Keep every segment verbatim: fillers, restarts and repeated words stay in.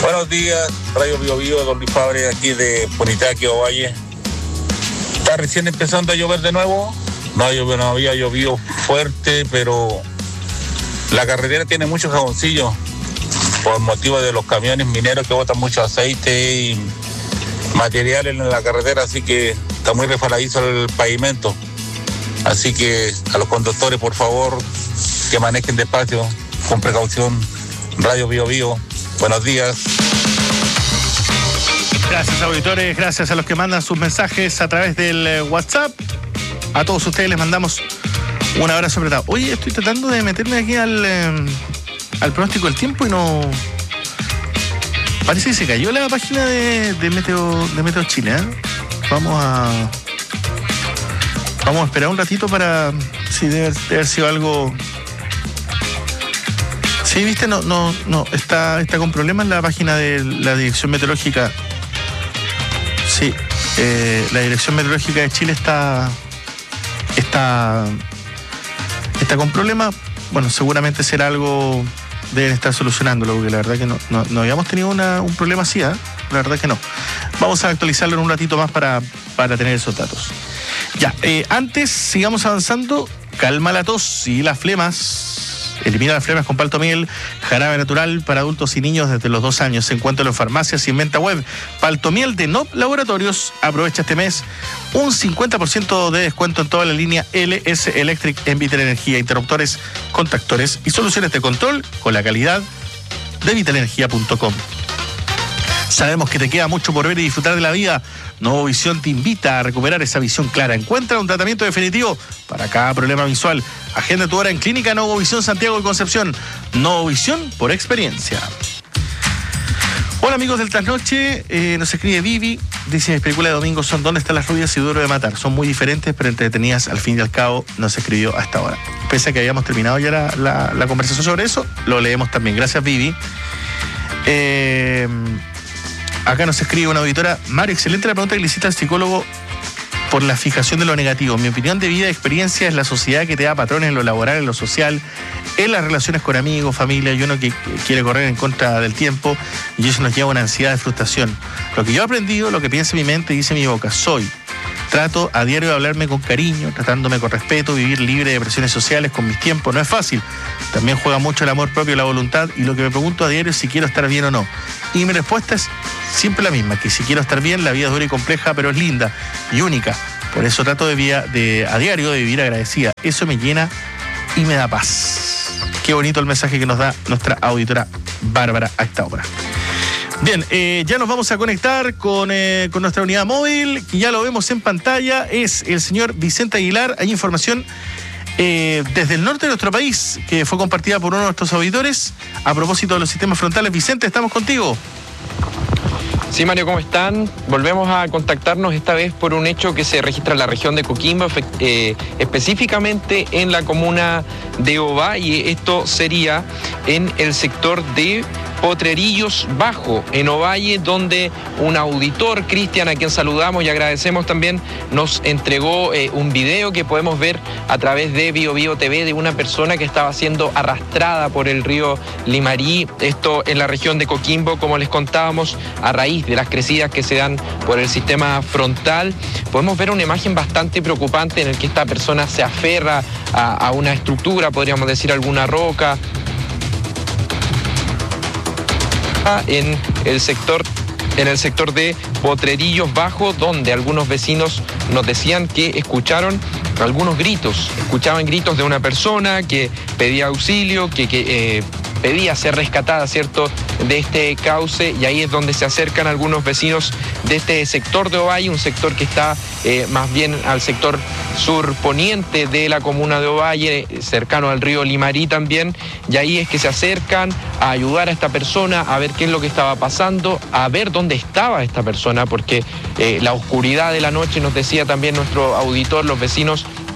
Buenos días, Radio Bio Bio, Don Luis Fabre, aquí de Punitaque, Ovalle. Está recién empezando a llover de nuevo. No, no había llovido fuerte, pero la carretera tiene mucho jaboncillo por motivo de los camiones mineros que botan mucho aceite y material en la carretera, así que está muy resbaladizo el pavimento. Así que a los conductores, por favor, que manejen despacio, con precaución. Radio Bio Bio, buenos días. Gracias, auditores, gracias a los que mandan sus mensajes a través del WhatsApp. A todos ustedes les mandamos un abrazo apretado. Oye, estoy tratando de meterme aquí al, eh, al pronóstico del tiempo y no... Parece que se cayó la página de, de, Meteo, de Meteo Chile, ¿eh? Vamos a... Vamos a esperar un ratito para... Sí, debe, debe haber sido algo... Sí, viste, no, no, no, está, está con problemas la página de la Dirección Meteorológica. Sí, eh, la Dirección Meteorológica de Chile está, está, está con problemas. Bueno, seguramente será algo, deben estar solucionándolo, porque la verdad que no, no, no habíamos tenido una, un problema así, ¿eh? La verdad que no. Vamos a actualizarlo en un ratito más para, para tener esos datos. Ya, eh, antes, sigamos avanzando. Calma la tos y las flemas. Elimina las flemas con Paltomiel, jarabe natural para adultos y niños desde los dos años. Se encuentra en farmacias y en venta web. Paltomiel de N O P Laboratorios. Aprovecha este mes un cincuenta por ciento de descuento en toda la línea L S Electric en Vital Energía, interruptores, contactores y soluciones de control con la calidad de vital energía punto com. Sabemos que te queda mucho por ver y disfrutar de la vida. Nuevo Visión te invita a recuperar esa visión clara. Encuentra un tratamiento definitivo para cada problema visual. Agenda tu hora en Clínica Nuevo Visión Santiago y Concepción. Nuevo Visión por experiencia. Hola amigos del Trasnoche, eh, nos escribe Vivi. Dice, mis películas de domingo son ¿Dónde están las rubias y Duro de matar? Son muy diferentes pero entretenidas, al fin y al cabo nos escribió hasta ahora. Pese a que habíamos terminado ya la, la, la conversación sobre eso, lo leemos también. Gracias Vivi. Eh... Acá nos escribe una auditora. Mario, excelente la pregunta que le hiciste al psicólogo por la fijación de lo negativo. Mi opinión de vida y experiencia es la sociedad que te da patrones en lo laboral, en lo social, en las relaciones con amigos, familia, y uno que quiere correr en contra del tiempo, y eso nos lleva a una ansiedad de frustración. Lo que yo he aprendido, lo que piensa mi mente, dice mi boca, soy. Trato a diario de hablarme con cariño, tratándome con respeto, vivir libre de presiones sociales con mis tiempos. No es fácil. También juega mucho el amor propio y la voluntad, y lo que me pregunto a diario es si quiero estar bien o no. Y mi respuesta es siempre la misma, que si quiero estar bien, la vida es dura y compleja, pero es linda y única. Por eso trato de, vía, de a diario de vivir agradecida. Eso me llena y me da paz. Qué bonito el mensaje que nos da nuestra auditora Bárbara a esta hora. Bien, eh, ya nos vamos a conectar con, eh, con nuestra unidad móvil, que ya lo vemos en pantalla. Es el señor Vicente Aguilar. Hay información eh, desde el norte de nuestro país que fue compartida por uno de nuestros auditores a propósito de los sistemas frontales. Vicente, estamos contigo. Sí, Mario, ¿cómo están? Volvemos a contactarnos esta vez por un hecho que se registra en la región de Coquimbo, eh, específicamente en la comuna de Ovalle. Esto sería en el sector de Potrerillos Bajo, en Ovalle, donde un auditor, Cristian, a quien saludamos y agradecemos también, nos entregó eh, un video que podemos ver a través de Bio Bio T V de una persona que estaba siendo arrastrada por el río Limarí. Esto en la región de Coquimbo, como les contábamos, a raíz de las crecidas que se dan por el sistema frontal. Podemos ver una imagen bastante preocupante en el que esta persona se aferra a, a una estructura, podríamos decir alguna roca, en el sector en el sector de Potrerillos Bajo, donde algunos vecinos nos decían que escucharon algunos gritos, escuchaban gritos de una persona que pedía auxilio, que, que eh, pedía ser rescatada, ¿cierto?, de este cauce, y ahí es donde se acercan algunos vecinos de este sector de Ovalle, un sector que está eh, más bien al sector surponiente de la comuna de Ovalle, cercano al río Limarí también, y ahí es que se acercan a ayudar a esta persona, a ver qué es lo que estaba pasando, a ver dónde estaba esta persona, porque eh, la oscuridad de la noche, nos decía también nuestro auditor, los vecinos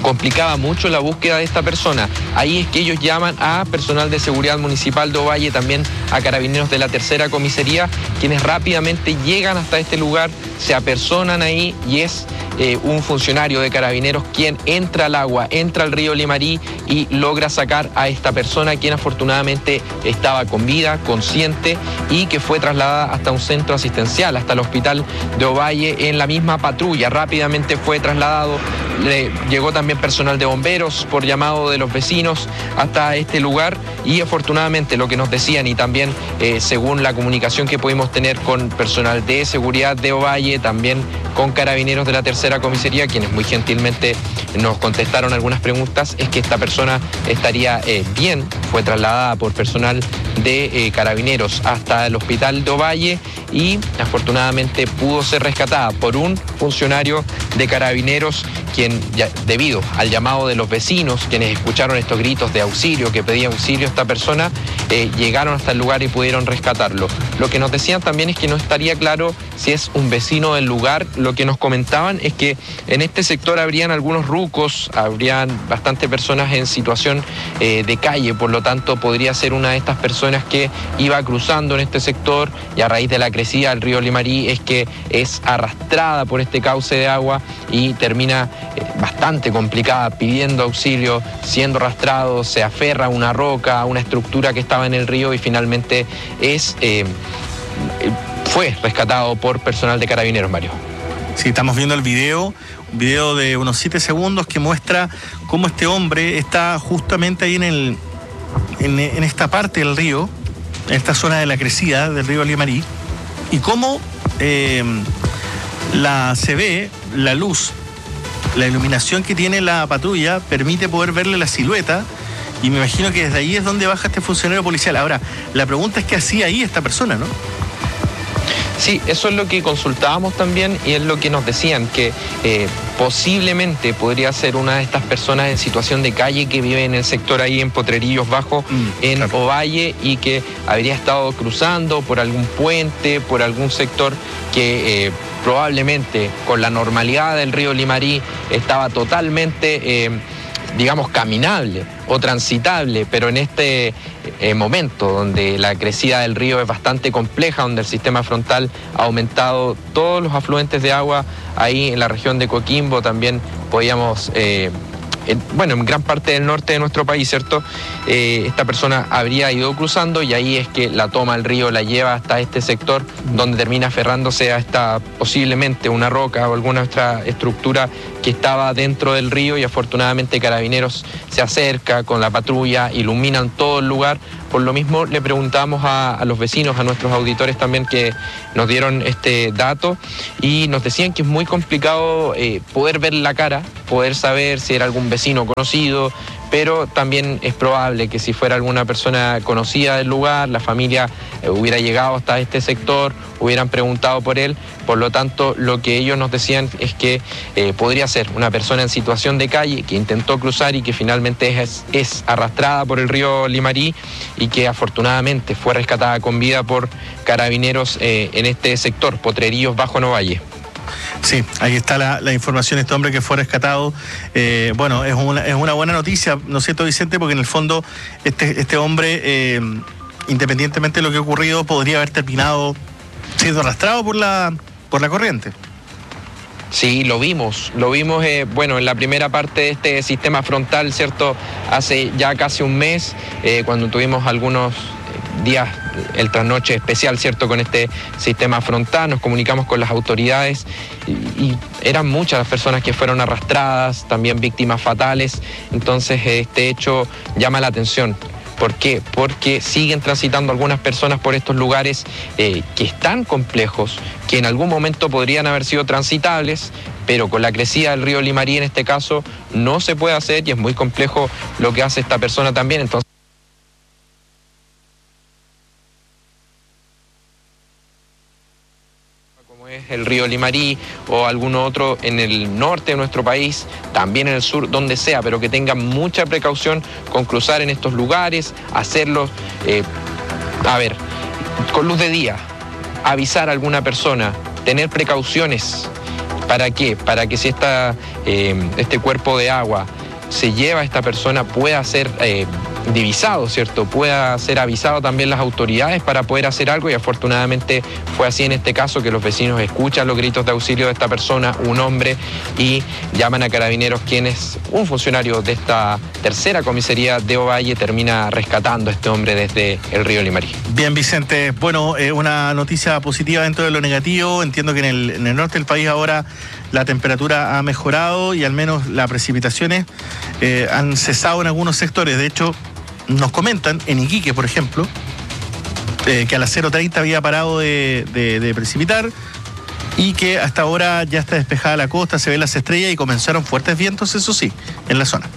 complicaba mucho la búsqueda de esta persona. Ahí es que ellos llaman a personal de seguridad municipal de Ovalle, también a carabineros de la tercera comisaría, quienes rápidamente llegan hasta este lugar, se apersonan ahí y es eh, un funcionario de carabineros quien entra al agua, entra al río Limarí y logra sacar a esta persona, quien afortunadamente estaba con vida, consciente, y que fue trasladada hasta un centro asistencial, hasta el hospital de Ovalle en la misma patrulla. Rápidamente fue trasladado, le llegó también personal de bomberos por llamado de los vecinos hasta este lugar, y afortunadamente lo que nos decían, y también eh, según la comunicación que pudimos tener con personal de seguridad de Ovalle, también con carabineros de la tercera comisaría, quienes muy gentilmente nos contestaron algunas preguntas, es que esta persona estaría eh, bien. Fue trasladada por personal de eh, carabineros hasta el hospital de Ovalle y afortunadamente pudo ser rescatada por un funcionario de carabineros, quien, ya, debido al llamado de los vecinos, quienes escucharon estos gritos de auxilio, que pedía auxilio a esta persona, eh, llegaron hasta el lugar y pudieron rescatarlo. Lo que nos decían también es que no estaría claro si es un vecino del lugar. Lo que nos comentaban es que en este sector habrían algunos rucos, habrían bastantes personas en situación eh, de calle, por lo tanto podría ser una de estas personas que iba cruzando en este sector, y a raíz de la crecida del río Limarí es que es arrastrada por este cauce de agua y termina eh, bastante complicada, pidiendo auxilio, siendo arrastrado, se aferra a una roca, a una estructura que estaba en el río, y finalmente es eh, fue rescatado por personal de carabineros, Mario. Sí, estamos viendo el video, un video de unos siete segundos que muestra cómo este hombre está justamente ahí en el en, en esta parte del río, en esta zona de la crecida del río Limarí, y cómo eh, la, se ve la luz, la iluminación que tiene la patrulla permite poder verle la silueta, y me imagino que desde ahí es donde baja este funcionario policial. Ahora, la pregunta es qué hacía ahí esta persona, ¿no? Sí, eso es lo que consultábamos también, y es lo que nos decían, que eh, posiblemente podría ser una de estas personas en situación de calle que vive en el sector ahí en Potrerillos Bajo, mm, en claro. Ovalle, y que habría estado cruzando por algún puente, por algún sector que eh, probablemente con la normalidad del río Limarí estaba totalmente, eh, digamos, caminable o transitable, pero en este eh, momento donde la crecida del río es bastante compleja, donde el sistema frontal ha aumentado todos los afluentes de agua, ahí en la región de Coquimbo también podíamos... Eh, En, bueno, en gran parte del norte de nuestro país, ¿cierto? Eh, esta persona habría ido cruzando, y ahí es que la toma el río, la lleva hasta este sector, donde termina aferrándose a esta, posiblemente una roca o alguna otra estructura que estaba dentro del río, y afortunadamente Carabineros se acerca con la patrulla, iluminan todo el lugar. Por lo mismo le preguntamos a, a los vecinos, a nuestros auditores también, que nos dieron este dato, y nos decían que es muy complicado eh, poder ver la cara, poder saber si era algún vecino conocido, pero también es probable que si fuera alguna persona conocida del lugar, la familia eh, hubiera llegado hasta este sector, hubieran preguntado por él. Por lo tanto, lo que ellos nos decían es que eh, podría ser una persona en situación de calle que intentó cruzar y que finalmente es, es arrastrada por el río Limarí, y que afortunadamente fue rescatada con vida por Carabineros eh, en este sector, Potrerillos Bajo, Ovalle. Sí, ahí está la, la información de este hombre que fue rescatado. Eh, bueno, es una, es una buena noticia, ¿no es cierto, Vicente? Porque en el fondo este, este hombre, eh, independientemente de lo que ha ocurrido, podría haber terminado siendo arrastrado por la, por la corriente. Sí, lo vimos, lo vimos, eh, bueno, en la primera parte de este sistema frontal, ¿cierto? Hace ya casi un mes, eh, cuando tuvimos algunos días, el trasnoche especial, ¿cierto?, con este sistema frontal, nos comunicamos con las autoridades y, y eran muchas las personas que fueron arrastradas, también víctimas fatales. Entonces este hecho llama la atención. ¿Por qué? Porque siguen transitando algunas personas por estos lugares eh, que están complejos, que en algún momento podrían haber sido transitables, pero con la crecida del río Limarí en este caso no se puede hacer, y es muy complejo lo que hace esta persona también. Entonces, es el río Limarí o alguno otro en el norte de nuestro país, también en el sur, donde sea, pero que tengan mucha precaución con cruzar en estos lugares, hacerlo, eh, a ver, con luz de día, avisar a alguna persona, tener precauciones. ¿Para qué? Para que si esta, eh, este cuerpo de agua se lleva a esta persona pueda ser eh, divisado, ¿cierto? Pueda ser avisado también las autoridades para poder hacer algo, y afortunadamente fue así en este caso, que los vecinos escuchan los gritos de auxilio de esta persona, un hombre, y llaman a Carabineros, quienes, un funcionario de esta tercera comisaría de Ovalle, termina rescatando a este hombre desde el río Limarí. Bien, Vicente, bueno, eh, una noticia positiva dentro de lo negativo. Entiendo que en el, en el norte del país ahora la temperatura ha mejorado y al menos las precipitaciones eh, han cesado en algunos sectores. De hecho, nos comentan en Iquique, por ejemplo, eh, que a las cero treinta había parado de, de, de precipitar y que hasta ahora ya está despejada la costa, se ven las estrellas y comenzaron fuertes vientos, eso sí, en la zona.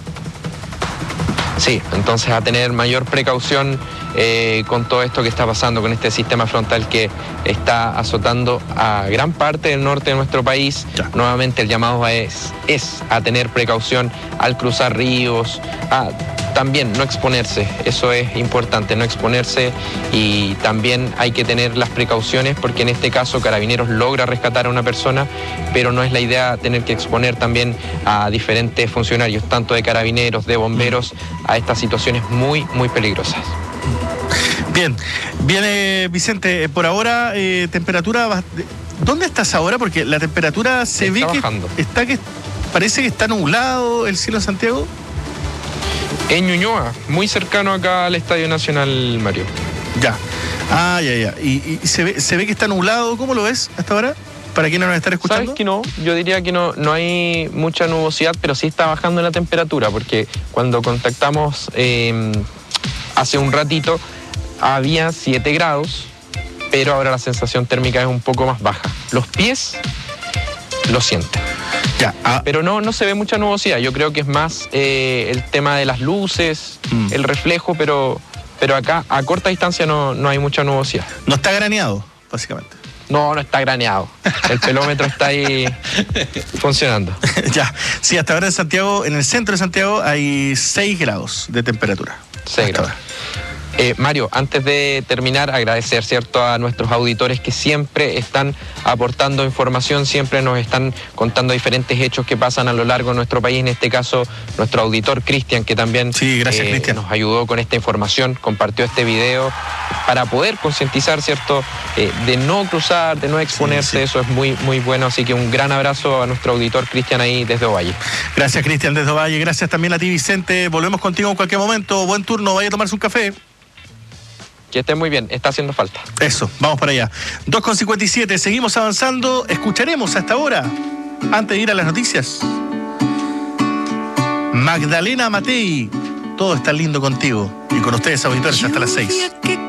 Sí, entonces a tener mayor precaución eh, con todo esto que está pasando, con este sistema frontal que está azotando a gran parte del norte de nuestro país. Ya. Nuevamente el llamado es, es a tener precaución al cruzar ríos, a también no exponerse, eso es importante, no exponerse, y también hay que tener las precauciones porque en este caso Carabineros logra rescatar a una persona, pero no es la idea tener que exponer también a diferentes funcionarios, tanto de Carabineros, de bomberos, a estas situaciones muy, muy peligrosas. Bien, viene Vicente, por ahora eh, temperatura, ¿dónde estás ahora? Porque la temperatura se está ve bajando. que está que parece que está nublado el cielo de Santiago. En Ñuñoa, muy cercano acá al Estadio Nacional, Mario. Ya. Ah, ya, ya. ¿Y, y se, ve, se ve que está nublado? ¿Cómo lo ves hasta ahora? ¿Para quienes nos están escuchando? Sabes que no, yo diría que no, no hay mucha nubosidad, pero sí está bajando la temperatura, porque cuando contactamos eh, hace un ratito había siete grados, pero ahora la sensación térmica es un poco más baja. Los pies lo sienten. Ya, ah. Pero no, no se ve mucha nubosidad. Yo creo que es más eh, el tema de las luces, mm. el reflejo, pero, pero acá a corta distancia no, no hay mucha nubosidad. No está graneado, básicamente. No, no está graneado. El pelómetro está ahí funcionando. Ya, sí, hasta ahora en Santiago, en el centro de Santiago hay seis grados de temperatura. seis grados. Eh, Mario, antes de terminar, agradecer, ¿cierto?, a nuestros auditores que siempre están aportando información, siempre nos están contando diferentes hechos que pasan a lo largo de nuestro país. En este caso, nuestro auditor Cristian, que también sí, gracias, eh, Cristian. nos ayudó con esta información, compartió este video para poder concientizar, ¿cierto?, eh, de no cruzar, de no exponerse. Sí, sí. Eso es muy, muy bueno. Así que un gran abrazo a nuestro auditor Cristian ahí desde Ovalle. Gracias, Cristian, desde Ovalle. Gracias también a ti, Vicente. Volvemos contigo en cualquier momento. Buen turno. Vaya a tomarse un café. Que esté muy bien, está haciendo falta. Eso, vamos para allá. dos con cincuenta y siete, seguimos avanzando. Escucharemos hasta ahora, antes de ir a las noticias, Magdalena Matei. Todo está lindo contigo. Y con ustedes, auditores, hasta las seis.